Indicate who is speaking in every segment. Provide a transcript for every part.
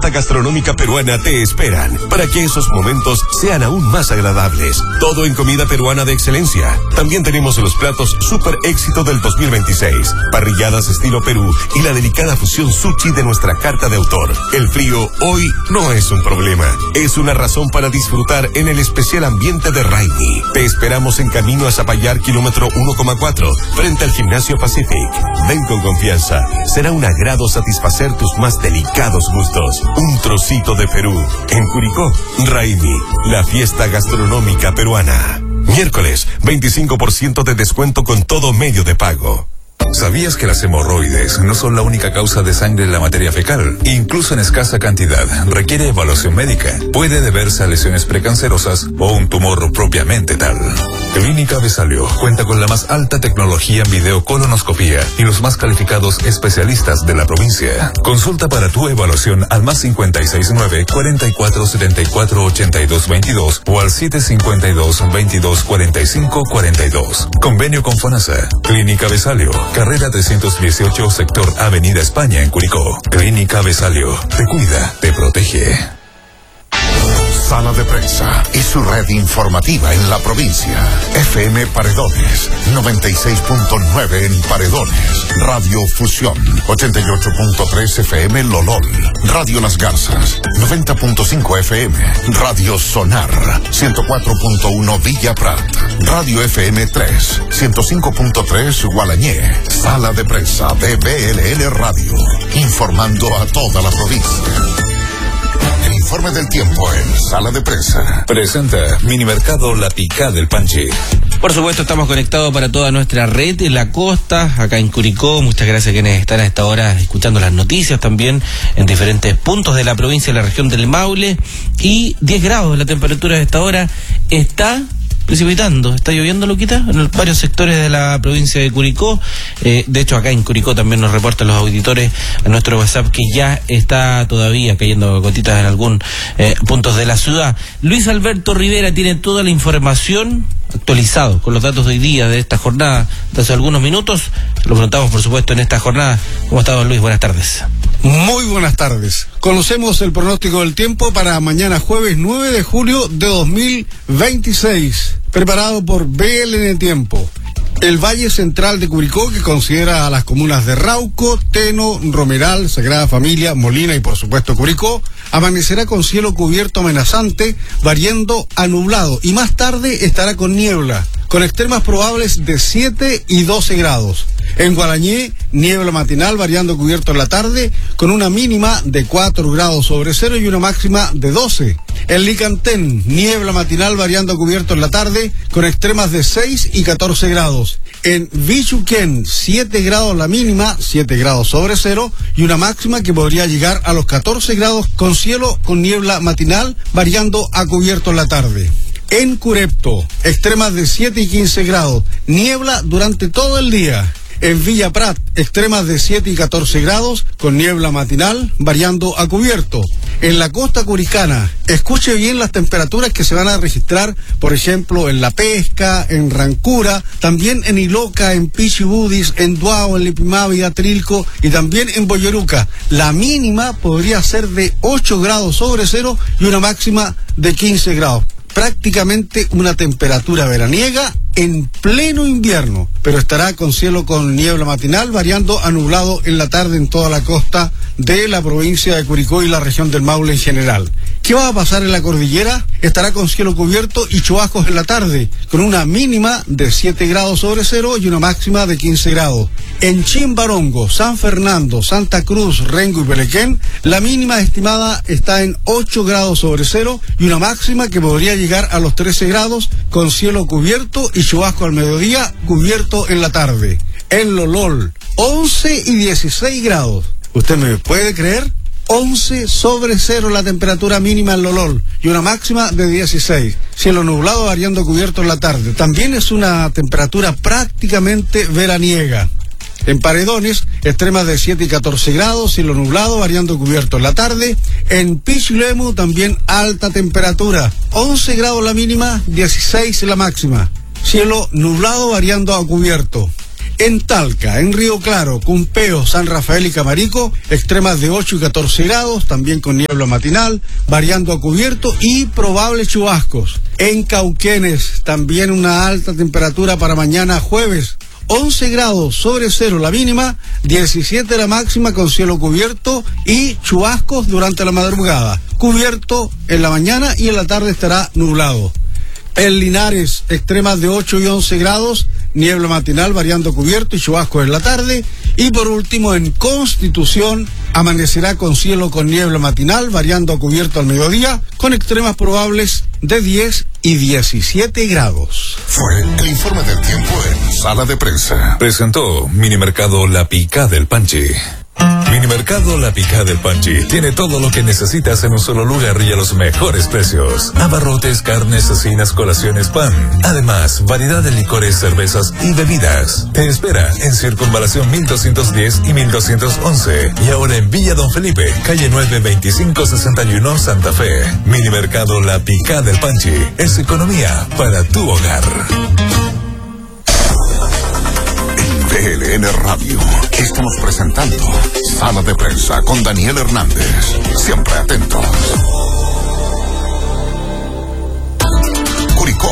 Speaker 1: fiesta gastronómica peruana te esperan para que esos momentos sean aún más agradables. Todo en comida peruana de excelencia. También tenemos los platos super éxito del 2026, parrilladas estilo Perú y la delicada fusión sushi de nuestra carta de autor. El frío hoy no es un problema, es una razón para disfrutar en el especial ambiente de Raimi. Te esperamos en camino a Zapallar, kilómetro 1,4, frente al Gimnasio Pacific. Ven con confianza, será un agrado satisfacer tus más delicados gustos. Un trocito de Perú. En Curicó, Raimi, la fiesta gastronómica peruana. Miércoles, 25% de descuento con todo medio de pago.
Speaker 2: ¿Sabías que las hemorroides no son la única causa de sangre en la materia fecal? Incluso en escasa cantidad, requiere evaluación médica. Puede deberse a lesiones precancerosas o un tumor propiamente tal. Clínica Besalio cuenta con la más alta tecnología en videocolonoscopía y los más calificados especialistas de la provincia. Consulta para tu evaluación al más 569-4474-8222 o al 752-2245-42. Convenio con FONASA. Clínica Besalio, carrera 318, sector Avenida España en Curicó. Clínica Besalio, te cuida, te protege.
Speaker 3: Sala de Prensa y su red informativa en la provincia. FM Paredones, 96.9 en Paredones. Radio Fusión, 88.3 FM Lolol. Radio Las Garzas, 90.5 FM. Radio Sonar, 104.1 Villa Prat. Radio FM 3, 105.3 Gualañé. Sala de Prensa de BLN Radio, informando a toda la provincia. El informe del tiempo en Sala de Prensa.
Speaker 2: Presenta Minimercado La Picá del Panchi.
Speaker 4: Por supuesto, estamos conectados para toda nuestra red en la costa, acá en Curicó. Muchas gracias a quienes están a esta hora escuchando las noticias también en diferentes puntos de la provincia, de la región del Maule. Y 10 grados la temperatura de esta hora. Está precipitando, está lloviendo, Luquita, en varios sectores de la provincia de Curicó. De hecho, acá en Curicó también nos reportan los auditores a nuestro WhatsApp que ya está todavía cayendo gotitas en algún puntos de la ciudad. Luis Alberto Rivera tiene toda la información actualizado con los datos de hoy día de esta jornada de hace algunos minutos. Lo preguntamos, por supuesto, en esta jornada. ¿Cómo está, don Luis? Buenas tardes.
Speaker 5: Muy buenas tardes. Conocemos el pronóstico del tiempo para mañana jueves 9 de julio de 2026, preparado por BLN Tiempo. El Valle Central de Curicó, que considera a las comunas de Rauco, Teno, Romeral, Sagrada Familia, Molina y por supuesto Curicó, amanecerá con cielo cubierto amenazante, variando a nublado, y más tarde estará con niebla, con extremas probables de 7 y 12 grados. En Gualañé, niebla matinal variando cubierto en la tarde, con una mínima de 4 grados sobre cero y una máxima de 12. En Licantén, niebla matinal variando cubierto en la tarde, con extremas de 6 y 14 grados. En Vichuquén, 7 grados la mínima, 7 grados sobre cero, y una máxima que podría llegar a los 14 grados con cielo con niebla matinal variando a cubierto en la tarde. En Curepto, extremas de 7 y 15 grados, niebla durante todo el día. En Villa Prat, extremas de 7 y 14 grados, con niebla matinal, variando a cubierto. En la costa curicana, escuche bien las temperaturas que se van a registrar, por ejemplo, en La Pesca, en Rancura, también en Iloca, en Pichibudis, en Duao, en Lipimavi, Atrilco y también en Boyeruca. La mínima podría ser de 8 grados sobre cero y una máxima de 15 grados. Prácticamente una temperatura veraniega en pleno invierno, pero estará con cielo con niebla matinal, variando a nublado en la tarde en toda la costa de la provincia de Curicó y la región del Maule en general. ¿Qué va a pasar en la cordillera? Estará con cielo cubierto y chubascos en la tarde, con una mínima de 7 grados sobre cero y una máxima de 15 grados. En Chimbarongo, San Fernando, Santa Cruz, Rengo y Pelequén, la mínima estimada está en 8 grados sobre cero y una máxima que podría llegar a los 13 grados, con cielo cubierto y chubasco al mediodía, cubierto en la tarde. En Lolol, 11 y 16 grados. ¿Usted me puede creer? 11 sobre cero la temperatura mínima en Lolol y una máxima de 16. Cielo nublado variando cubierto en la tarde. También es una temperatura prácticamente veraniega. En Paredones, extremas de 7 y 14 grados, cielo nublado variando cubierto en la tarde. En Pichilemu también alta temperatura, 11 grados la mínima, 16 la máxima. Cielo nublado variando a cubierto. En Talca, en Río Claro, Cumpeo, San Rafael y Camarico, extremas de 8 y 14 grados, también con niebla matinal, variando a cubierto y probables chubascos. En Cauquenes, también una alta temperatura para mañana jueves. 11 grados sobre cero la mínima, 17 la máxima con cielo cubierto y chubascos durante la madrugada. Cubierto en la mañana y en la tarde estará nublado. En Linares, extremas de 8 y 11 grados, niebla matinal variando cubierto y chubascos en la tarde. Y por último, en Constitución, amanecerá con cielo con niebla matinal variando a cubierto al mediodía, con extremas probables de 10 y 17 grados.
Speaker 3: Fue el informe del tiempo en Sala de Prensa.
Speaker 2: Presentó Minimercado La Picá del Panchi. Minimercado La Picá del Panchi tiene todo lo que necesitas en un solo lugar y a los mejores precios. Abarrotes, carnes, cecinas, colaciones, pan. Además, variedad de licores, cervezas y bebidas. Te espera en Circunvalación 1210 y 1211. Y ahora en Villa Don Felipe, calle 9, 2561, Santa Fe. Minimercado La Picá del Panchi es economía para tu hogar.
Speaker 3: PLN Radio. Estamos presentando Sala de Prensa con Daniel Hernández. Siempre atentos. Curicó.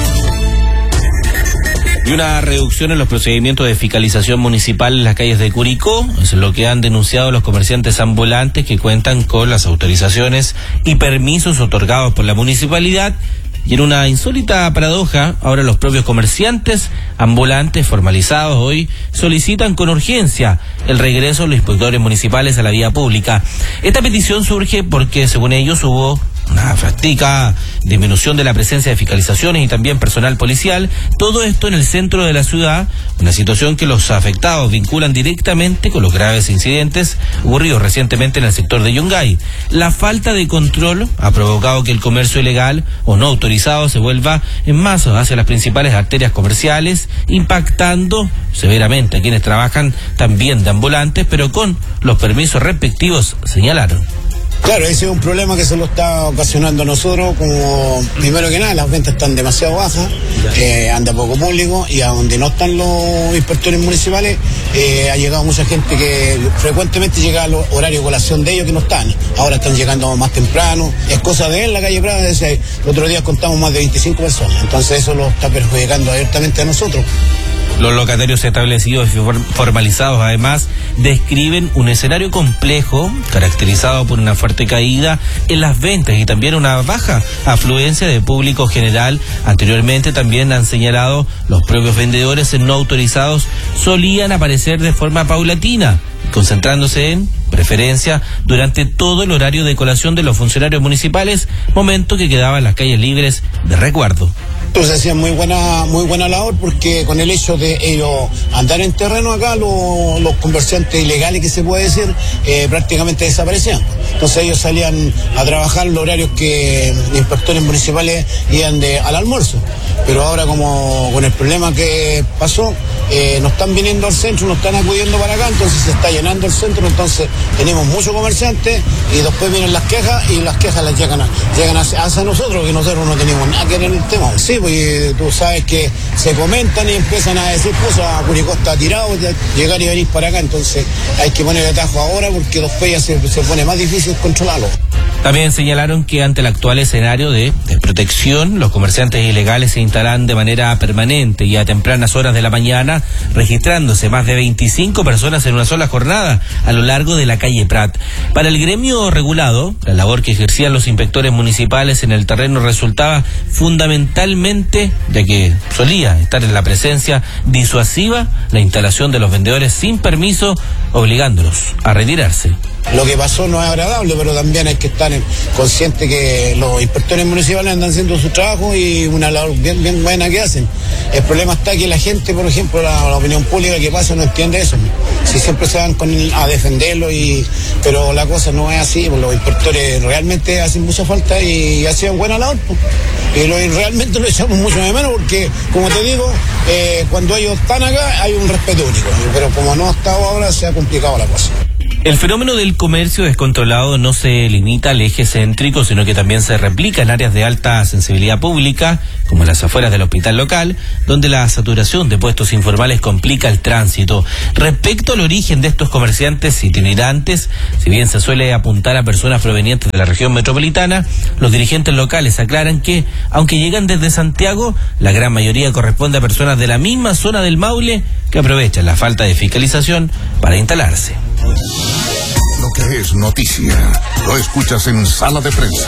Speaker 4: Y una reducción en los procedimientos de fiscalización municipal en las calles de Curicó, es lo que han denunciado los comerciantes ambulantes que cuentan con las autorizaciones y permisos otorgados por la municipalidad. Y en una insólita paradoja, ahora los propios comerciantes ambulantes formalizados hoy solicitan con urgencia el regreso de los inspectores municipales a la vía pública. Esta petición surge porque, según ellos, hubo una drástica disminución de la presencia de fiscalizaciones y también personal policial, todo esto en el centro de la ciudad, una situación que los afectados vinculan directamente con los graves incidentes ocurridos recientemente en el sector de Yungay. La falta de control ha provocado que el comercio ilegal o no autorizado se vuelva en masa hacia las principales arterias comerciales, impactando severamente a quienes trabajan también de ambulantes, pero con los permisos respectivos, señalaron.
Speaker 6: Claro, ese es un problema que se lo está ocasionando a nosotros, como primero que nada las ventas están demasiado bajas, anda poco público, y a donde no están los inspectores municipales ha llegado mucha gente que frecuentemente llega a los horarios de colación de ellos que no están, ahora están llegando más temprano, es cosa de él la calle Prada, el otro día contamos más de 25 personas, entonces eso lo está perjudicando abiertamente a nosotros.
Speaker 4: Los locatarios establecidos y formalizados, además, describen un escenario complejo, caracterizado por una fuerte caída en las ventas y también una baja afluencia de público general. Anteriormente también han señalado los propios vendedores no autorizados solían aparecer de forma paulatina, concentrándose en preferencia durante todo el horario de colación de los funcionarios municipales, momento que quedaban las calles libres de resguardo.
Speaker 6: Entonces hacían muy buena labor, porque con el hecho de ellos andar en terreno acá, los comerciantes ilegales que se puede decir, prácticamente desaparecían. Entonces ellos salían a trabajar los horarios que los inspectores municipales iban al almuerzo. Pero ahora, como con el problema que pasó, no están viniendo al centro, no están acudiendo para acá, entonces se está llenando el centro, entonces tenemos muchos comerciantes y después vienen las quejas y las quejas las llegan hacia nosotros, que nosotros no tenemos nada que ver en el tema. Sí, pues tú sabes que se comentan y empiezan a decir cosas, Curicó está tirado, llegar y venir para acá, entonces hay que poner el atajo ahora porque después ya se pone más difícil controlarlo.
Speaker 4: También señalaron que ante el actual escenario de desprotección, los comerciantes ilegales se instalan de manera permanente y a tempranas horas de la mañana, registrándose más de 25 personas en una sola jornada a lo largo de la calle Prat. Para el gremio regulado, la labor que ejercían los inspectores municipales en el terreno resultaba fundamentalmente, ya que solía estar en la presencia disuasiva, la instalación de los vendedores sin permiso, obligándolos a retirarse.
Speaker 6: Lo que pasó no es agradable, pero también hay que estar conscientes que los inspectores municipales andan haciendo su trabajo y una labor bien buena que hacen. El problema está que la gente, por ejemplo, la opinión pública que pasa no entiende eso. Si siempre se van a defenderlo, pero la cosa no es así, pues los inspectores realmente hacen mucha falta y hacían buena labor. Y realmente lo echamos mucho de menos porque, como te digo, cuando ellos están acá hay un respeto único, pero como no ha estado ahora se ha complicado la cosa.
Speaker 4: El fenómeno del comercio descontrolado no se limita al eje céntrico, sino que también se replica en áreas de alta sensibilidad pública, como las afueras del hospital local, donde la saturación de puestos informales complica el tránsito. Respecto al origen de estos comerciantes itinerantes, si bien se suele apuntar a personas provenientes de la región metropolitana, los dirigentes locales aclaran que, aunque llegan desde Santiago, la gran mayoría corresponde a personas de la misma zona del Maule que aprovechan la falta de fiscalización para instalarse.
Speaker 3: Lo que es noticia, lo escuchas en Sala de Prensa.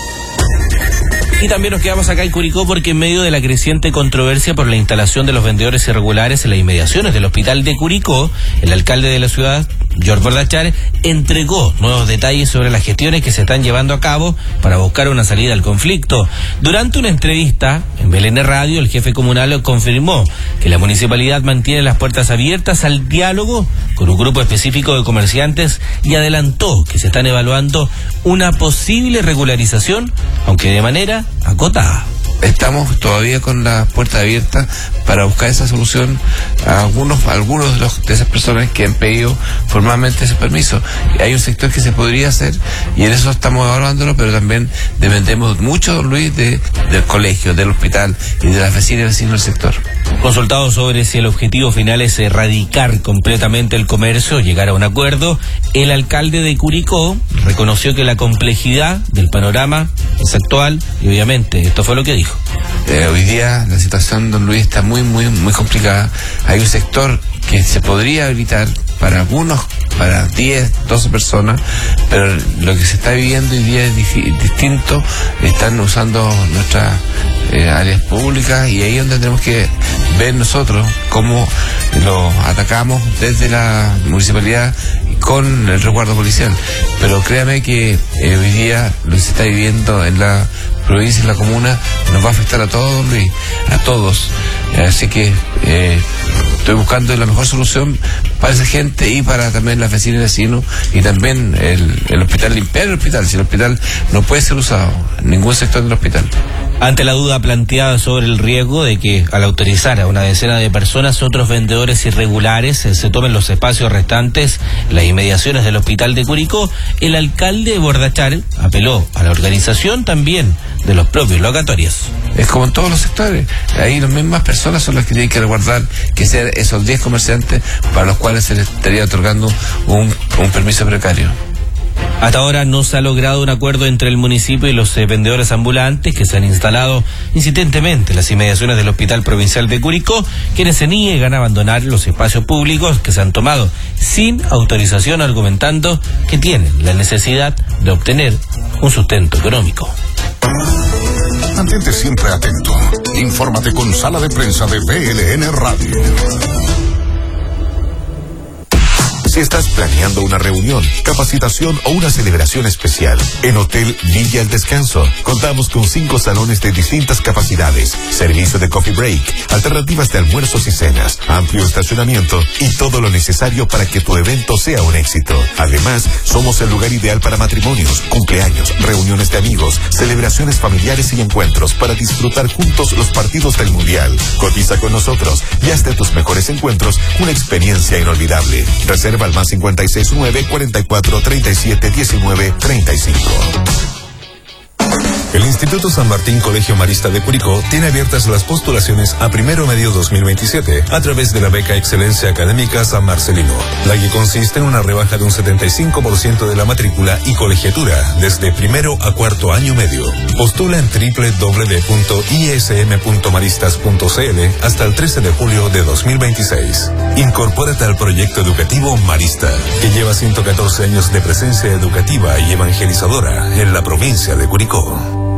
Speaker 4: Y también nos quedamos acá en Curicó porque en medio de la creciente controversia por la instalación de los vendedores irregulares en las inmediaciones del hospital de Curicó, el alcalde de la ciudad, Jorge Bordachar, entregó nuevos detalles sobre las gestiones que se están llevando a cabo para buscar una salida al conflicto. Durante una entrevista en BLN Radio, el jefe comunal confirmó que la municipalidad mantiene las puertas abiertas al diálogo con un grupo específico de comerciantes y adelantó que se están evaluando una posible regularización, aunque de manera acotada.
Speaker 7: Estamos todavía con la puerta abierta para buscar esa solución a algunos de esas personas que han pedido formalmente ese permiso. Hay un sector que se podría hacer y en eso estamos evaluándolo, pero también dependemos mucho, don Luis, del colegio, del hospital y de las vecinas y vecinos del sector.
Speaker 4: Consultado sobre si el objetivo final es erradicar completamente el comercio o llegar a un acuerdo, el alcalde de Curicó reconoció que la complejidad del panorama es actual y obviamente esto fue lo que dijo.
Speaker 7: Hoy día la situación, don Luis, está muy complicada. Hay un sector que se podría habilitar para algunos, para 10, 12 personas, pero lo que se está viviendo hoy día es distinto. Están usando nuestras áreas públicas y ahí es donde tenemos que ver nosotros cómo lo atacamos desde la municipalidad con el resguardo policial. Pero créame que hoy día lo que se está viviendo en la provincia y la comuna nos va a afectar a todos, Luis, a todos. Así que estoy buscando la mejor solución para esa gente y para también las vecinas y vecinos y también el hospital, limpiar el hospital. Si el hospital no puede ser usado, ningún sector del hospital.
Speaker 4: Ante la duda planteada sobre el riesgo de que al autorizar a una decena de personas, otros vendedores irregulares se tomen los espacios restantes en las inmediaciones del hospital de Curicó, el alcalde Bordachar apeló a la organización también de los propios locatorios.
Speaker 7: Es como en todos los sectores, ahí las mismas personas son las que tienen que resguardar que sean esos 10 comerciantes para los cuales se les estaría otorgando un permiso precario.
Speaker 4: Hasta ahora no se ha logrado un acuerdo entre el municipio y los vendedores ambulantes que se han instalado insistentemente en las inmediaciones del Hospital Provincial de Curicó, quienes se niegan a abandonar los espacios públicos que se han tomado sin autorización, argumentando que tienen la necesidad de obtener un sustento económico.
Speaker 3: Mantente siempre atento. Infórmate con Sala de Prensa de BLN Radio.
Speaker 1: Si estás planeando una reunión, capacitación o una celebración especial, en Hotel Villa El Descanso contamos con 5 salones de distintas capacidades, servicio de coffee break, alternativas de almuerzos y cenas, amplio estacionamiento y todo lo necesario para que tu evento sea un éxito. Además, somos el lugar ideal para matrimonios, cumpleaños, reuniones de amigos, celebraciones familiares y encuentros para disfrutar juntos los partidos del Mundial. Cotiza con nosotros y haz de tus mejores encuentros una experiencia inolvidable. Reserva al más 569-4437-1935.
Speaker 2: El Instituto San Martín Colegio Marista de Curicó tiene abiertas las postulaciones a primero medio 2027 a través de la beca Excelencia Académica San Marcelino, la que consiste en una rebaja de un 75% de la matrícula y colegiatura desde primero a cuarto año medio. Postula en www.ism.maristas.cl hasta el 13 de julio de 2026. Incorpórate al proyecto educativo Marista, que lleva 114 años de presencia educativa y evangelizadora en la provincia de Curicó.